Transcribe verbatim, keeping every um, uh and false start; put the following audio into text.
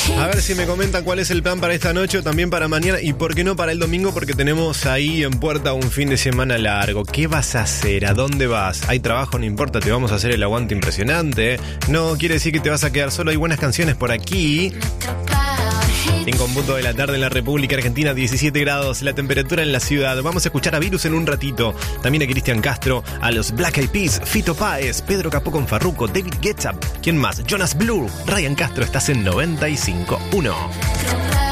A ver si me comentan cuál es el plan para esta noche o también para mañana y por qué no para el domingo, porque tenemos ahí en puerta un fin de semana largo. ¿Qué vas a hacer? ¿A dónde vas? ¿Hay trabajo? No importa, te vamos a hacer el aguante impresionante. No quiere decir que te vas a quedar solo, hay buenas canciones por aquí. cinco en punto de la tarde en la República Argentina, diecisiete grados la temperatura en la ciudad. Vamos a escuchar a Virus en un ratito. También a Cristian Castro, a los Black Eyed Peas, Fito Páez, Pedro Capó con Farruko, David Guetta. ¿Quién más? Jonas Blue, Ryan Castro. Estás en noventa y cinco punto uno.